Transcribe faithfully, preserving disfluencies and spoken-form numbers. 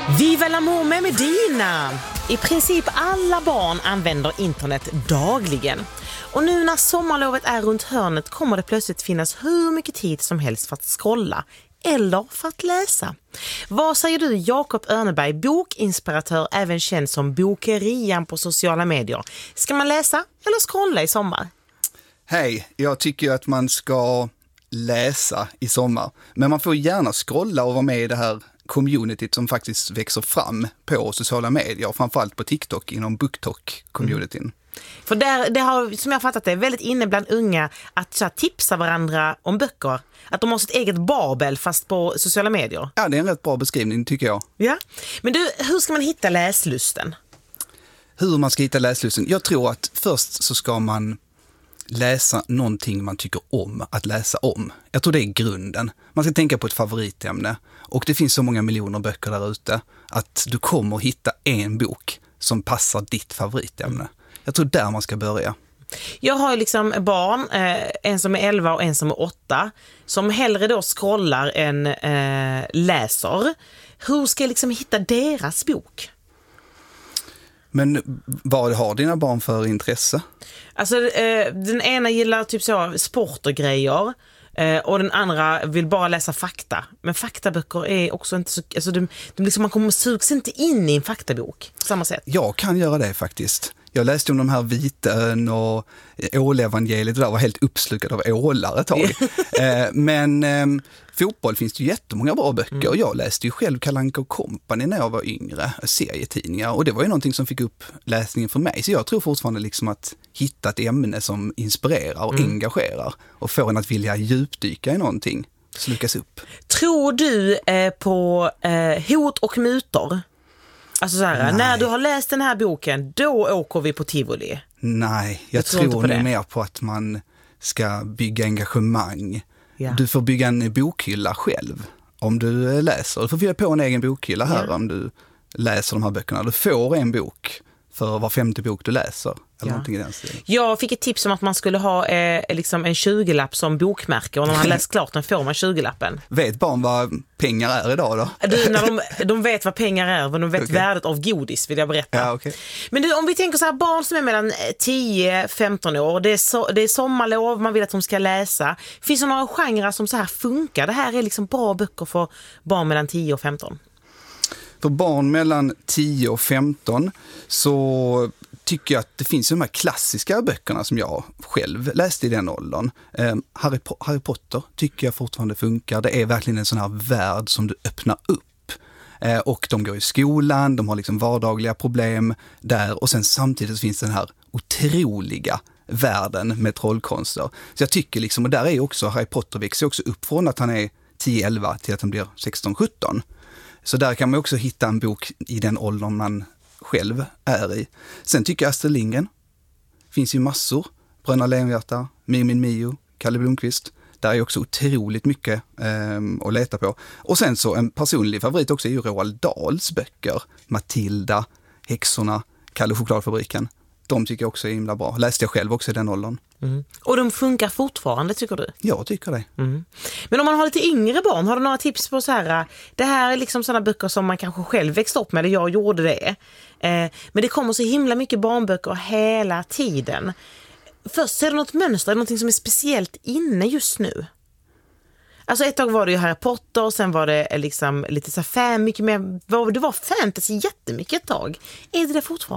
Viva l'amour med Medina! I princip alla barn använder internet dagligen. Och nu när sommarlovet är runt hörnet kommer det plötsligt finnas hur mycket tid som helst för att scrolla eller för att läsa. Vad säger du, Jakob Örneberg, bokinspiratör, även känd som Bokerian på sociala medier? Ska man läsa eller scrolla i sommar? Hej, jag tycker att man ska läsa i sommar. Men man får gärna scrolla och vara med i det här communityt som faktiskt växer fram på sociala medier, framförallt på TikTok inom BookTok-communityn. Mm. För där, det har, som jag fattat det, är väldigt inne bland unga att så här, tipsa varandra om böcker. Att de har sitt eget Babel fast på sociala medier. Ja, det är en rätt bra beskrivning tycker jag. Ja, men du, hur ska man hitta läslusten? Hur man ska hitta läslusten? Jag tror att först så ska man läsa någonting man tycker om att läsa om. Jag tror det är grunden. Man ska tänka på ett favoritämne. Och det finns så många miljoner böcker där ute att du kommer hitta en bok som passar ditt favoritämne. Jag tror där man ska börja. Jag har liksom barn, eh, en som är elva och en som är åtta, som hellre då scrollar än eh, läser. Hur ska jag liksom hitta deras bok? Men vad har dina barn för intresse? Alltså eh, den ena gillar typ så sport och grejer. Och den andra vill bara läsa fakta. Men faktaböcker är också inte så... Alltså de, de liksom, man kommer sugs inte in i en faktabok på samma sätt. Jag kan göra det faktiskt. Jag läste om de här Vitön och ålevangeliet och där var helt uppslukad av ålar ett tag. eh, men eh, fotboll finns det ju jättemånga bra böcker. Mm. Jag läste ju själv Kalle Anka och Company när jag var yngre, serietidningar. Och det var ju någonting som fick upp läsningen för mig. Så jag tror fortfarande liksom att hitta ett ämne som inspirerar och mm. engagerar och får en att vilja djupdyka i någonting, slukas upp. Tror du eh, på eh, hot och mutor? Alltså så här, när du har läst den här boken, då åker vi på Tivoli. Nej, jag, jag tror, tror nog mer på att man ska bygga engagemang. Ja. Du får bygga en bokhylla själv om du läser. Du får fylla på en egen bokhylla här ja. Om du läser de här böckerna. Du får en bok för var femte bok du läser. Eller ja. I den stilen. Jag fick ett tips om att man skulle ha eh, liksom en tjugo-lapp som bokmärke och när man har läst klart den får man tjugo-lappen. Vet barn vad pengar är idag då? Du, när de, de vet vad pengar är, men de vet okay. värdet av godis vill jag berätta. Ja, okay. Men du, om vi tänker så här, barn som är mellan tio femton år, det är, so, det är sommarlov, man vill att de ska läsa. Finns det några genrer som så här funkar? Det här är liksom bra böcker för barn mellan tio och femton. För barn mellan tio och femton så tycker jag att det finns de här klassiska böckerna som jag själv läste i den åldern. Eh, Harry, po- Harry Potter tycker jag fortfarande funkar. Det är verkligen en sån här värld som du öppnar upp. Eh, och de går i skolan, de har liksom vardagliga problem där. Och sen samtidigt finns den här otroliga världen med trollkonster. Så jag tycker liksom, och där är också Harry Potter växer också upp från att han är tio elva till att han blir sexton sjutton. Så där kan man också hitta en bok i den åldern man själv är i. Sen tycker jag Astrid Lindgren finns ju massor. Bröderna Lejonhjärta, Mio min Mio, Kalle Blomqvist. Där är också otroligt mycket eh, att leta på. Och sen så en personlig favorit också är ju Roald Dahls böcker. Matilda, Häxorna, Kalle Chokladfabriken. De tycker jag också är himla bra. Läste jag själv också i den åldern. Mm. Och de funkar fortfarande, tycker du? Jag tycker det. Mm. Men om man har lite yngre barn, har du några tips på så här, det här är liksom sådana böcker som man kanske själv växte upp med, eller jag gjorde det. Eh, men det kommer så himla mycket barnböcker hela tiden. Först, ser du något mönster, något som är speciellt inne just nu? Alltså ett tag var det ju Harry Potter och sen var det liksom lite så här fan, mycket mer, det var fantasy jättemycket ett tag. Är det det fortfarande?